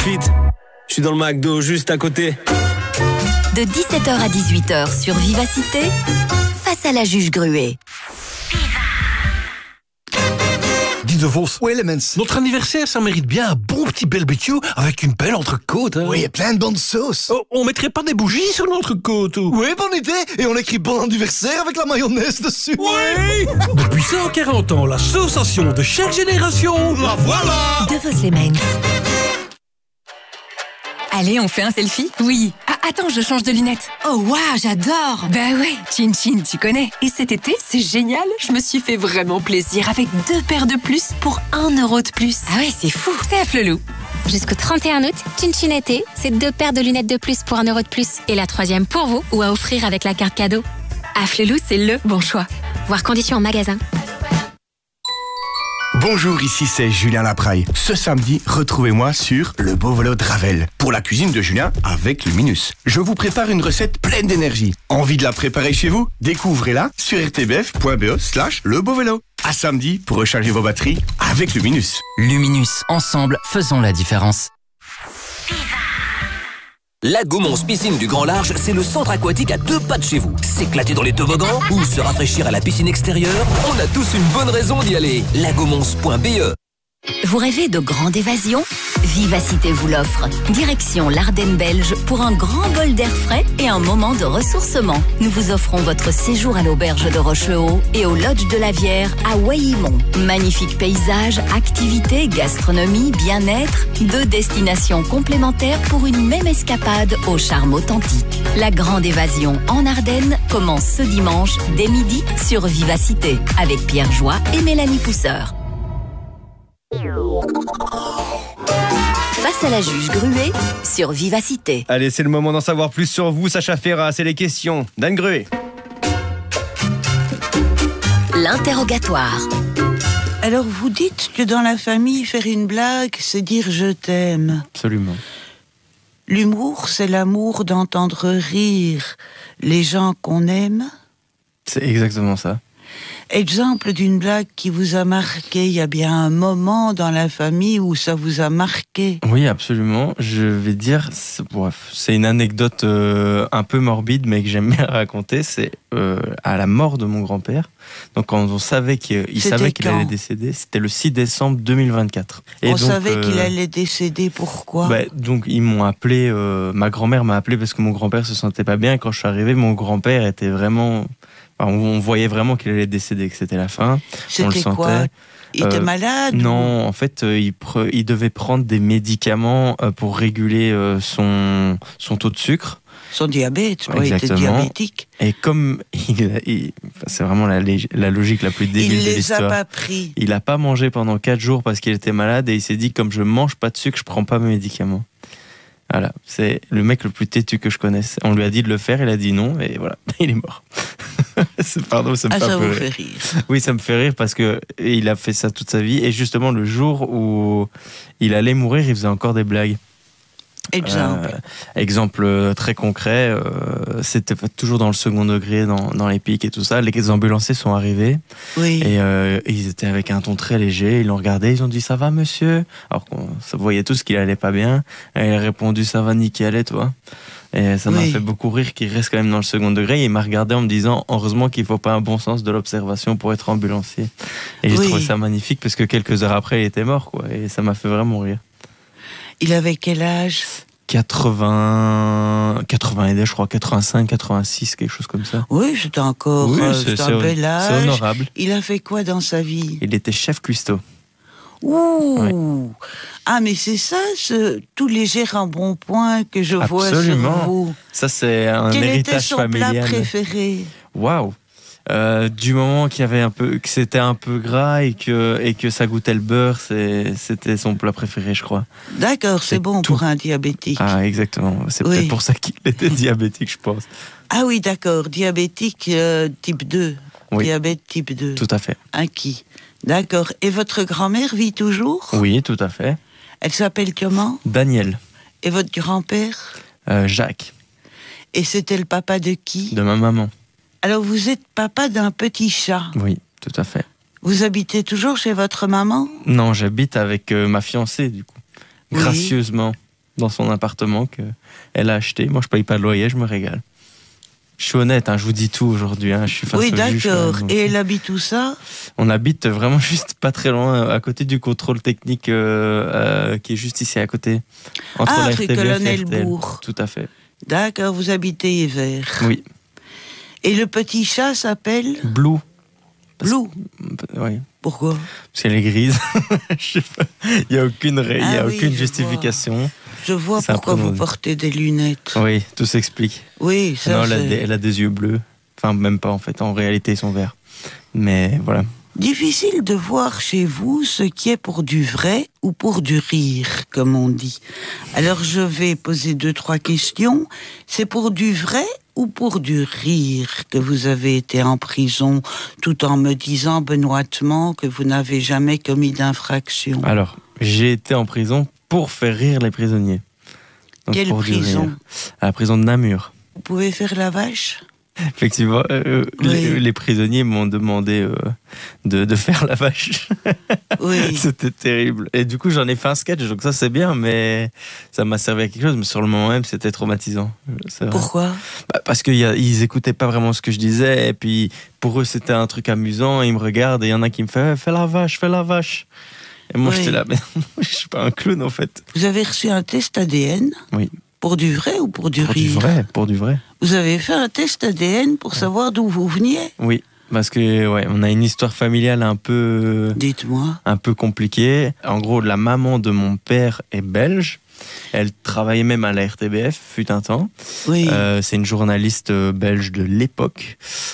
frites. Je suis dans le McDo juste à côté. De 17h à 18h sur Vivacité, face à la juge Gruet. Guy de Vos. Oui, les mens. Notre anniversaire, ça mérite bien un bon petit barbecue avec une belle entrecôte. Hein. Oui, et plein de bonnes sauces. Oh, on mettrait pas des bougies sur l'entrecôte ou... Oui, bonne idée. Et on écrit bon anniversaire avec la mayonnaise dessus. Oui. Depuis 140 ans, l'association de chaque génération. La voilà. De Vos les Mens. Allez, on fait un selfie? Oui. Ah, attends, je change de lunettes. Oh, waouh, j'adore. Bah ouais, Chin Chin, tu connais. Et cet été, c'est génial. Je me suis fait vraiment plaisir avec 2 paires de plus pour 1 euro de plus. Ah ouais, c'est fou. C'est à Flelou. Jusqu'au 31 août, Chin Chin été, c'est 2 paires de lunettes de plus pour 1 euro de plus. Et la 3e pour vous ou à offrir avec la carte cadeau. À Flelou, c'est le bon choix. Voir conditions en magasin. Bonjour, ici c'est Julien Lapraille. Ce samedi, retrouvez-moi sur Le Beau Vélo de Ravel pour la cuisine de Julien avec Luminus. Je vous prépare une recette pleine d'énergie. Envie de la préparer chez vous? Découvrez-la sur rtbf.be/lebeauvélo. À samedi pour recharger vos batteries avec Luminus. Luminus, ensemble, faisons la différence. La Gaumont Piscine du Grand Large, c'est le centre aquatique à 2 pas de chez vous. S'éclater dans les toboggans ou se rafraîchir à la piscine extérieure, on a tous une bonne raison d'y aller. Lagaumont.be. Vous rêvez de grande évasion? Vivacité vous l'offre. Direction l'Ardenne belge pour un grand bol d'air frais et un moment de ressourcement. Nous vous offrons votre séjour à l'auberge de Rochehaut et au lodge de la Vière à Waillimont. Magnifiques paysages, activités, gastronomie, bien-être, 2 destinations complémentaires pour une même escapade au charme authentique. La grande évasion en Ardennes commence ce dimanche dès midi sur Vivacité avec Pierre Joie et Mélanie Pousseur. Face à la juge Gruet sur Vivacité. Allez, c'est le moment d'en savoir plus sur vous, Sacha Ferrat. C'est les questions d'Anne Gruet. L'interrogatoire. Alors vous dites que dans la famille, faire une blague, c'est dire je t'aime. Absolument. L'humour, c'est l'amour d'entendre rire les gens qu'on aime. C'est exactement ça. Exemple d'une blague qui vous a marqué, il y a bien un moment dans la famille où ça vous a marqué. Oui, absolument. Je vais dire, c'est une anecdote un peu morbide, mais que j'aime bien raconter. C'est à la mort de mon grand-père. Donc quand on savait qu'il allait décéder, c'était le 6 décembre 2024. Et on savait qu'il allait décéder, pourquoi? Donc ils m'ont appelé, ma grand-mère m'a appelé parce que mon grand-père se sentait pas bien. Et quand je suis arrivé, mon grand-père était vraiment... On voyait vraiment qu'il allait décéder, que c'était la fin. C'était quoi? Il était malade? Non, en fait, il devait prendre des médicaments pour réguler son taux de sucre. Son diabète, il était diabétique. Et comme c'est vraiment la logique la plus débile de l'histoire. Il les a pas pris. Il a pas mangé pendant 4 jours parce qu'il était malade et il s'est dit, comme je mange pas de sucre, je prends pas mes médicaments. Voilà, c'est le mec le plus têtu que je connaisse. On lui a dit de le faire, il a dit non, et voilà, il est mort. Pardon, ça me fait un peu rire. Oui, ça me fait rire parce que il a fait ça toute sa vie, et justement le jour où il allait mourir, il faisait encore des blagues. Exemple très concret, c'était toujours dans le second degré, dans les pics et tout ça. Les ambulanciers sont arrivés, oui. Et ils étaient avec un ton très léger. Ils l'ont regardé, ils ont dit « Ça va, monsieur ?» Alors qu'on voyait tous qu'il allait pas bien. Et il a répondu « Ça va nickel, et toi ?» Et ça m'a fait beaucoup rire qu'il reste quand même dans le second degré. Et il m'a regardé en me disant « Heureusement qu'il faut pas un bon sens de l'observation pour être ambulancier. » Et j'ai trouvé ça magnifique parce que quelques heures après, il était mort, quoi. Et ça m'a fait vraiment rire. Il avait quel âge? 80 et je crois, 85, 86, quelque chose comme ça. Oui, c'était encore c'est un bel âge. C'est honorable. Il a fait quoi dans sa vie? Il était chef cuistot. Ouh. Oui. Ah, mais c'est ça, tous les gérants-bons-points que je vois sur vous. Ça, c'est un héritage familial. Quel était son plat préféré? Waouh. Du moment qu'il y avait que c'était un peu gras et que ça goûtait le beurre, c'était son plat préféré, je crois. D'accord, c'est bon pour un diabétique. Ah, exactement. C'est peut-être pour ça qu'il était diabétique, je pense. Ah oui, d'accord. Diabétique type 2. Oui. Diabète type 2. Tout à fait. Inquis. D'accord. Et votre grand-mère vit toujours? Oui, tout à fait. Elle s'appelle comment? Daniel. Et votre grand-père? Jacques. Et c'était le papa de qui? De ma maman. Alors vous êtes papa d'un petit chat? Oui, tout à fait. Vous habitez toujours chez votre maman? Non, j'habite avec ma fiancée, du coup. Oui. Gracieusement. dans son appartement qu'elle a acheté. Moi, je paye pas de loyer, je me régale. Je suis honnête, je vous dis tout aujourd'hui. Je suis face Oui, au juge, d'accord. donc. Et elle habite où ça? On habite vraiment juste pas très loin, à côté du contrôle technique qui est juste ici à côté. Entre la rue RTBF et Colonel-Bourg. RTL. Tout à fait. D'accord, vous habitez Yvert. Oui. Et le petit chat s'appelle Blue. Blue. Oui. Pourquoi? Parce qu'elle est grise. Je sais pas. Il n'y a aucune, aucune justification. Je vois pourquoi vous portez des lunettes. Oui, tout s'explique. Oui, ça non, elle a des yeux bleus. Enfin, même pas en fait. En réalité, ils sont verts. Mais voilà. Difficile de voir chez vous ce qui est pour du vrai ou pour du rire, comme on dit. Alors je vais poser 2-3 questions. C'est pour du vrai ou pour du rire que vous avez été en prison, tout en me disant benoîtement que vous n'avez jamais commis d'infraction? Alors, j'ai été en prison pour faire rire les prisonniers. Donc, quelle prison? À la prison de Namur. Vous pouvez faire la vache? Effectivement, les prisonniers m'ont demandé de faire la vache. Oui. C'était terrible. Et du coup, j'en ai fait un sketch, donc ça c'est bien, mais ça m'a servi à quelque chose. Mais sur le moment même, c'était traumatisant. Pourquoi? Parce qu'ils écoutaient pas vraiment ce que je disais, et puis pour eux c'était un truc amusant. Ils me regardent et il y en a qui me font fais la vache, fais la vache. Et moi j'étais là, mais je suis pas un clown en fait. Vous avez reçu un test ADN? Oui. Pour du vrai ou pour du rire? Pour du vrai. Vous avez fait un test ADN pour savoir d'où vous veniez? Oui, parce que on a une histoire familiale un peu... Dites-moi. Un peu compliquée. En gros, la maman de mon père est belge. Elle travaillait même à la RTBF, fut un temps. Oui. C'est une journaliste belge de l'époque.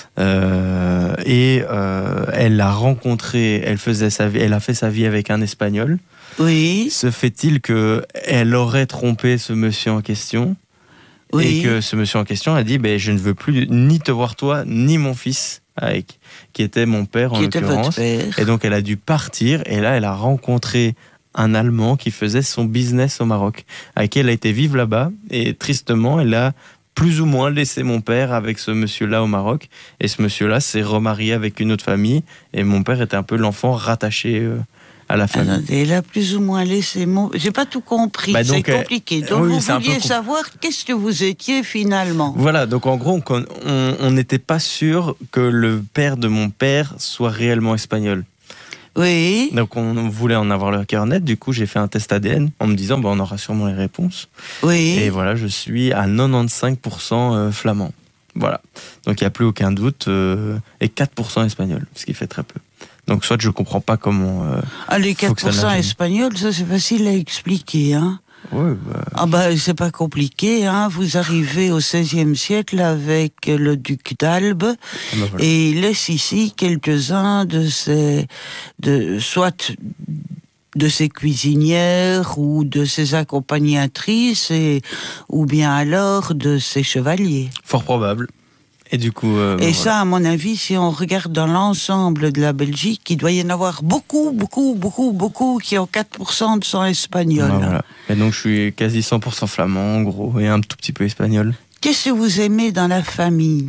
Et elle l'a rencontré, elle a fait sa vie avec un Espagnol. Oui. Se fait-il qu'elle aurait trompé ce monsieur en question, oui. Et que ce monsieur en question a dit je ne veux plus ni te voir toi, ni mon fils, qui était mon père en l'occurrence. Et donc elle a dû partir, et là elle a rencontré un Allemand qui faisait son business au Maroc, avec qui elle a été vivre là-bas, et tristement elle a plus ou moins laissé mon père avec ce monsieur-là au Maroc, et ce monsieur-là s'est remarié avec une autre famille, et mon père était un peu l'enfant rattaché à la famille. Elle a plus ou moins laissé mon... J'ai pas tout compris, c'est compliqué. Donc oui, vous vouliez savoir qu'est-ce que vous étiez finalement. Voilà, donc en gros, on n'était pas sûr que le père de mon père soit réellement espagnol. Oui. Donc on voulait en avoir le cœur net, du coup j'ai fait un test ADN en me disant on aura sûrement les réponses. Oui. Et voilà, je suis à 95% flamand. Voilà, donc il n'y a plus aucun doute, et 4% espagnol, ce qui fait très peu. Donc soit je comprends pas comment... les 4% espagnols, ça c'est facile à expliquer, hein. Oui, c'est pas compliqué, hein. Vous arrivez au XVIe siècle avec le duc d'Albe, voilà. Et il laisse ici quelques-uns soit de ses cuisinières ou de ses accompagnatrices, ou bien alors de ses chevaliers. Fort probable. Et du coup... et ça, à mon avis, si on regarde dans l'ensemble de la Belgique, il doit y en avoir beaucoup qui ont 4% de sang espagnol. Voilà. Et donc, je suis quasi 100% flamand, en gros, et un tout petit peu espagnol. Qu'est-ce que vous aimez dans la famille?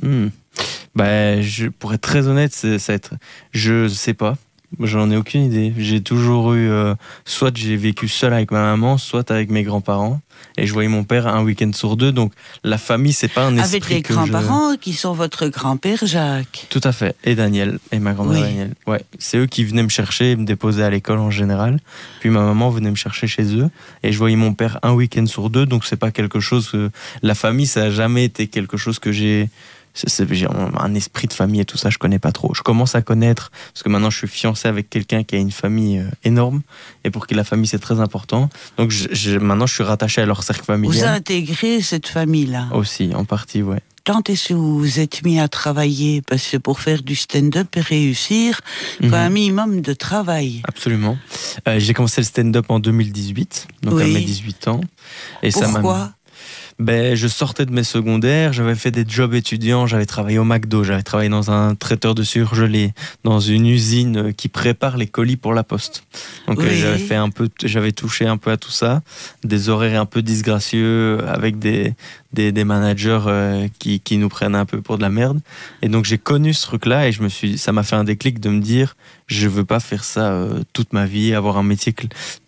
Pour être très honnête, je sais pas. J'en ai aucune idée. J'ai toujours eu... soit j'ai vécu seul avec ma maman, soit avec mes grands-parents. Et je voyais mon père un week-end sur 2. Donc la famille, c'est pas un esprit avec les grands-parents qui sont votre grand-père Jacques. Tout à fait. Et Daniel. Et ma grand-mère Daniel. Ouais. C'est eux qui venaient me chercher et me déposer à l'école en général. Puis ma maman venait me chercher chez eux. Et je voyais mon père un week-end sur 2. Donc c'est pas quelque chose... La famille, ça a jamais été quelque chose que j'ai un esprit de famille et tout ça, je connais pas trop. Je commence à connaître, parce que maintenant je suis fiancé avec quelqu'un qui a une famille énorme, et pour qui la famille c'est très important. Donc maintenant je suis rattaché à leur cercle familial. Vous intégrez cette famille-là? Aussi, en partie, ouais. Quand est-ce que vous vous êtes mis à travailler? Parce que pour faire du stand-up et réussir, il faut un minimum de travail. Absolument. J'ai commencé le stand-up en 2018, donc à mes 18 ans. Et pourquoi? Je sortais de mes secondaires, j'avais fait des jobs étudiants, j'avais travaillé au McDo, j'avais travaillé dans un traiteur de surgelés, dans une usine qui prépare les colis pour la poste. Donc j'avais touché un peu à tout ça, des horaires un peu disgracieux avec des managers qui nous prennent un peu pour de la merde. Et donc j'ai connu ce truc-là et ça m'a fait un déclic de me dire je veux pas faire ça toute ma vie, avoir un métier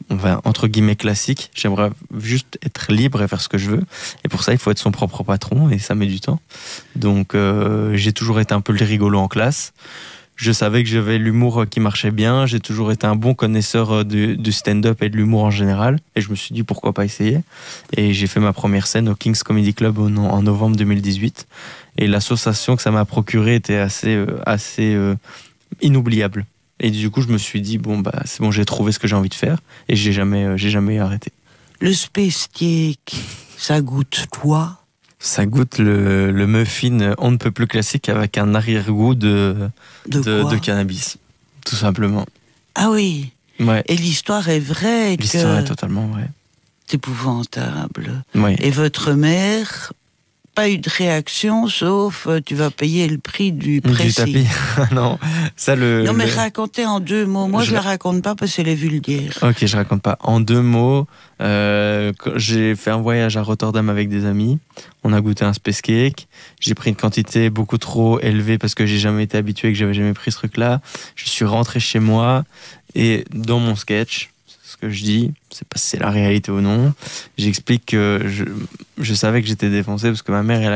on va entre guillemets classique. J'aimerais juste être libre et faire ce que je veux. Et pour ça, il faut être son propre patron et ça met du temps. Donc, j'ai toujours été un peu le rigolo en classe. Je savais que j'avais l'humour qui marchait bien. J'ai toujours été un bon connaisseur du stand-up et de l'humour en général. Et je me suis dit, pourquoi pas essayer. Et j'ai fait ma première scène au King's Comedy Club en novembre 2018. Et l'association que ça m'a procuré était assez inoubliable. Et du coup, je me suis dit, c'est bon, j'ai trouvé ce que j'ai envie de faire. Et j'ai jamais arrêté. Le space cake, ça goûte quoi? Ça goûte le muffin on ne peut plus classique avec un arrière-goût de cannabis, tout simplement. Ah oui. Ouais. Et l'histoire est vraie. L'histoire est totalement vraie. C'est épouvantable. Ouais. Et votre mère, pas eu de réaction, sauf tu vas payer le prix du pressing. Du tapis. Non, ça Non mais racontez en 2 mots. Moi je la raconte pas parce qu'elle est vulgaire. Ok, je raconte pas. En 2 mots, j'ai fait un voyage à Rotterdam avec des amis. On a goûté un space cake. J'ai pris une quantité beaucoup trop élevée parce que j'ai jamais été habitué, que j'avais jamais pris ce truc-là. Je suis rentré chez moi et dans mon sketch, ce que je dis, c'est pas si c'est la réalité ou non, j'explique que je savais que j'étais défoncé parce que ma mère,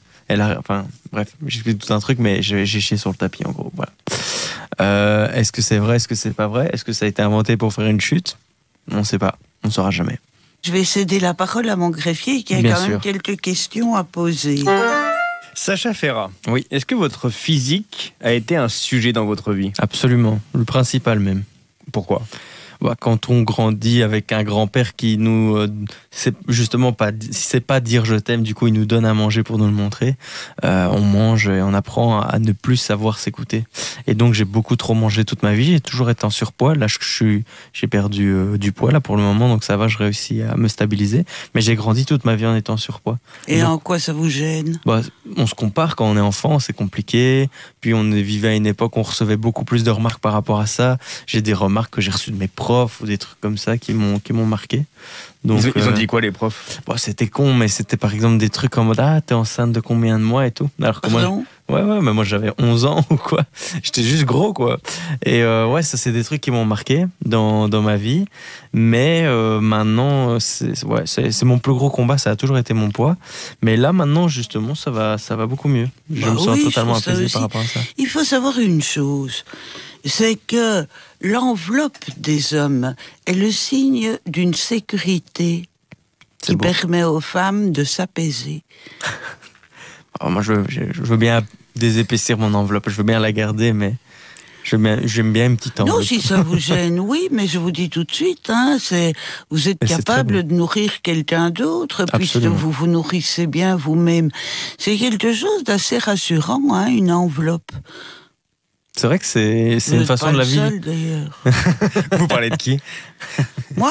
j'explique tout un truc, mais j'ai chié sur le tapis en gros. Voilà. Est-ce que c'est vrai, est-ce que c'est pas vrai, est-ce que ça a été inventé pour faire une chute? On ne sait pas, on ne saura jamais. Je vais céder la parole à mon greffier qui a même quelques questions à poser. Sacha Ferrat, oui. Est-ce que votre physique a été un sujet dans votre vie? Absolument, le principal même. Pourquoi? Quand on grandit avec un grand-père qui nous, c'est pas dire je t'aime, du coup il nous donne à manger pour nous le montrer, on mange et on apprend à ne plus savoir s'écouter. Et donc j'ai beaucoup trop mangé toute ma vie, j'ai toujours été en surpoids, là j'ai perdu du poids là pour le moment, donc ça va, je réussis à me stabiliser, mais j'ai grandi toute ma vie en étant en surpoids. Et donc, en quoi ça vous gêne? On se compare quand on est enfant, c'est compliqué, puis on vivait à une époque où on recevait beaucoup plus de remarques par rapport à ça. J'ai des remarques que j'ai reçues de mes profs ou des trucs comme ça qui m'ont marqué. Donc, ils ont dit quoi les profs? C'était con, mais c'était par exemple des trucs en mode t'es enceinte de combien de mois et tout. Alors que mais moi j'avais 11 ans ou quoi. J'étais juste gros quoi. Et ça c'est des trucs qui m'ont marqué dans ma vie. Mais maintenant c'est mon plus gros combat, ça a toujours été mon poids. Mais là maintenant justement ça va beaucoup mieux. Je me sens totalement apaisé par rapport à ça. Il faut savoir une chose, c'est que l'enveloppe des hommes est le signe d'une sécurité qui permet aux femmes de s'apaiser. Alors moi, je veux bien désépaissir mon enveloppe, je veux bien la garder, mais j'aime bien une petite enveloppe. Non, si ça vous gêne, oui, mais je vous dis tout de suite, vous êtes capable de nourrir quelqu'un d'autre, puisque vous vous nourrissez bien vous-même. C'est quelque chose d'assez rassurant, une enveloppe. C'est vrai que c'est une façon de la vie. Seul, d'ailleurs. Vous parlez de qui? Moi?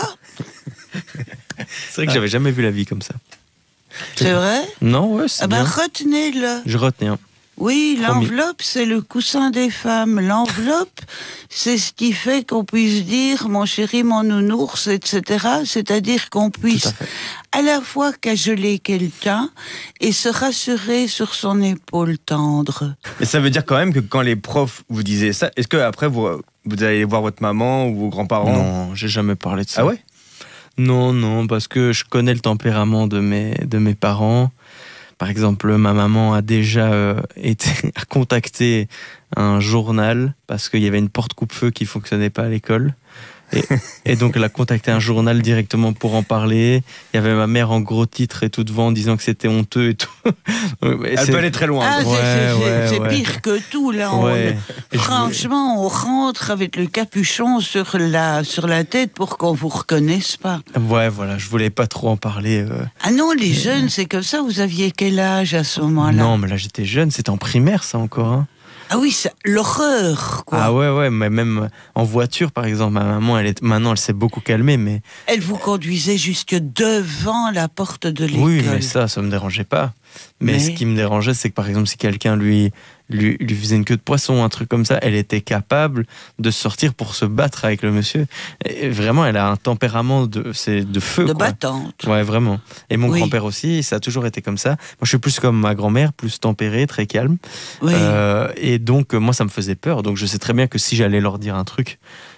C'est vrai que j'avais jamais vu la vie comme ça. C'est vrai? Non, ouais, c'est bien. Retenez-le. Je retiens. Oui, l'enveloppe, c'est le coussin des femmes. L'enveloppe, c'est ce qui fait qu'on puisse dire « mon chéri, mon nounours », etc. C'est-à-dire qu'on puisse à la fois cajoler quelqu'un et se rassurer sur son épaule tendre. Et ça veut dire quand même que quand les profs vous disaient ça, est-ce qu'après vous allez voir votre maman ou vos grands-parents? Non, j'ai jamais parlé de ça. Ah ouais? Non, parce que je connais le tempérament de mes parents. Par exemple, ma maman a déjà a contacté un journal parce qu'il y avait une porte coupe-feu qui fonctionnait pas à l'école. Et donc elle a contacté un journal directement pour en parler. Il y avait ma mère en gros titre et tout devant en disant que c'était honteux et tout. Elle peut aller très loin. C'est pire que tout là. Franchement, on rentre avec le capuchon sur la tête pour qu'on vous reconnaisse pas. Ouais, voilà, je voulais pas trop en parler. Ah non, les jeunes, c'est comme ça. Vous aviez quel âge à ce moment-là? Non, mais là j'étais jeune, c'était en primaire ça encore. Ah oui, l'horreur, quoi. Ah ouais, mais même en voiture, par exemple, ma maman, maintenant, elle s'est beaucoup calmée, mais... Elle vous conduisait jusque devant la porte de l'école. Oui, mais ça me dérangeait pas. Mais ce qui me dérangeait, c'est que, par exemple, si quelqu'un lui faisait une queue de poisson, un truc comme ça, elle était capable de sortir pour se battre avec le monsieur. Et vraiment, elle a un tempérament de feu. De battante. Ouais, vraiment. Et mon grand-père aussi, ça a toujours été comme ça. Moi, je suis plus comme ma grand-mère, plus tempérée, très calme. Oui. Et donc, moi, ça me faisait peur. Donc, je sais très bien que si j'allais leur dire un truc,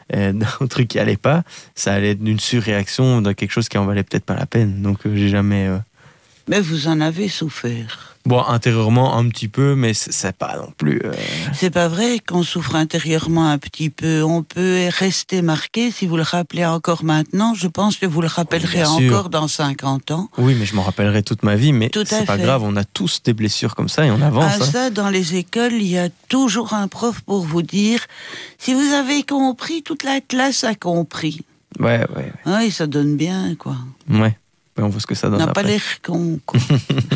d'un truc qui allait pas, ça allait être d'une surréaction, de quelque chose qui en valait peut-être pas la peine. Donc j'ai jamais... Mais vous en avez souffert. Bon, intérieurement un petit peu, mais c'est pas non plus... C'est pas vrai qu'on souffre intérieurement un petit peu. On peut rester marqué, si vous le rappelez encore maintenant, je pense que vous le rappellerez encore dans 50 ans. Oui, mais je m'en rappellerai toute ma vie, mais c'est pas grave, on a tous des blessures comme ça et on avance. Ça, dans les écoles, il y a toujours un prof pour vous dire, si vous avez compris, toute la classe a compris. Ouais. Oui, ça donne bien, quoi. Ouais, on voit ce que ça donne On n'a pas après. l'air con, quoi.